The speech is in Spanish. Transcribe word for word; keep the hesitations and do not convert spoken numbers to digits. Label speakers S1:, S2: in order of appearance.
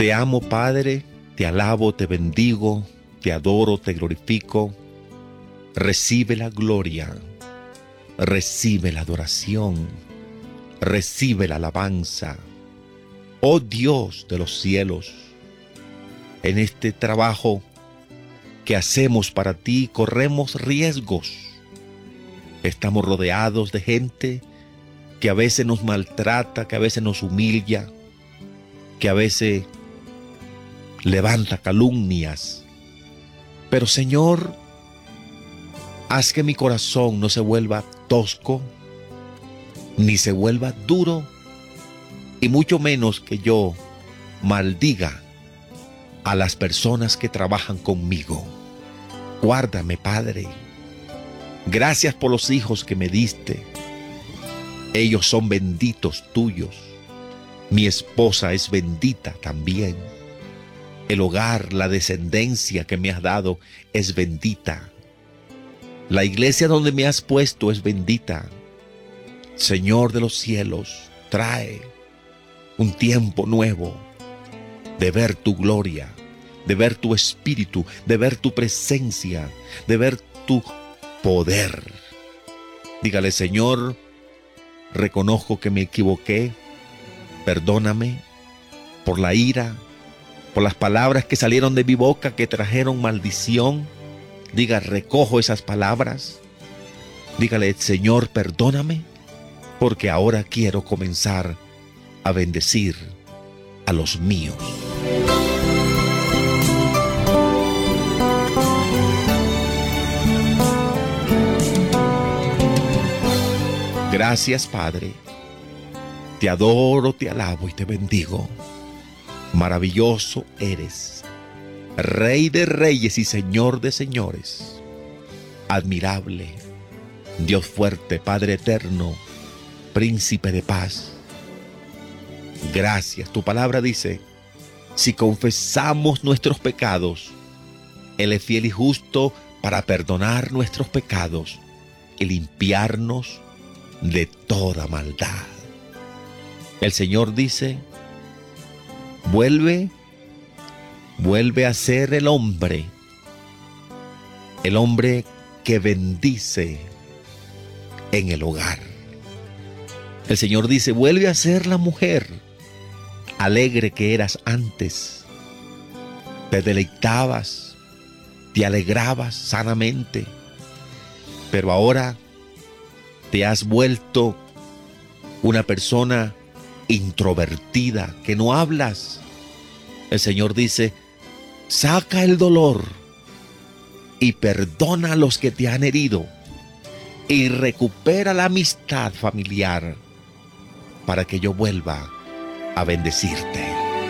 S1: Te amo, Padre, te alabo, te bendigo, te adoro, te glorifico. Recibe la gloria, recibe la adoración, recibe la alabanza. Oh Dios de los cielos, en este trabajo que hacemos para ti corremos riesgos. Estamos rodeados de gente que a veces nos maltrata, que a veces nos humilla, que a veces levanta calumnias. Pero Señor, haz que mi corazón no se vuelva tosco, ni se vuelva duro, y mucho menos que yo maldiga a las personas que trabajan conmigo. Guárdame, Padre. Gracias por los hijos que me diste. Ellos son benditos tuyos. Mi esposa es bendita también. El hogar, la descendencia que me has dado es bendita. La iglesia donde me has puesto es bendita. Señor de los cielos, trae un tiempo nuevo de ver tu gloria, de ver tu espíritu, de ver tu presencia, de ver tu poder. Dígale, Señor, reconozco que me equivoqué, perdóname por la ira, por las palabras que salieron de mi boca que trajeron maldición. Diga, recojo esas palabras. Dígale, Señor, perdóname, porque ahora quiero comenzar a bendecir a los míos. Gracias, Padre. Te adoro, te alabo y te bendigo. Maravilloso eres, Rey de reyes y Señor de señores. Admirable, Dios fuerte, Padre eterno, Príncipe de paz. Gracias. Tu palabra dice, si confesamos nuestros pecados, Él es fiel y justo para perdonar nuestros pecados y limpiarnos de toda maldad. El Señor dice, vuelve, vuelve a ser el hombre, el hombre que bendice en el hogar. El Señor dice, vuelve a ser la mujer alegre que eras antes. Te deleitabas, te alegrabas sanamente, pero ahora te has vuelto una persona introvertida, que no hablas. El Señor dice, saca el dolor y perdona a los que te han herido y recupera la amistad familiar para que yo vuelva a bendecirte.